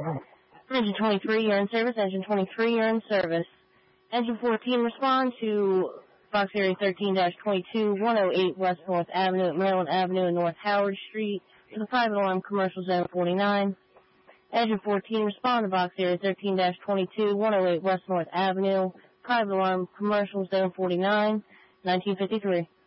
Engine 23, you're in service. Engine 23, you're in service. Engine 14, respond to Fox Area 13-22, 108 West North Avenue at Maryland Avenue and North Howard Street to the private alarm commercial zone 49. Engine 14, respond to Fox Area 13-22, 108 West North Avenue, private alarm commercial zone 49, 1953.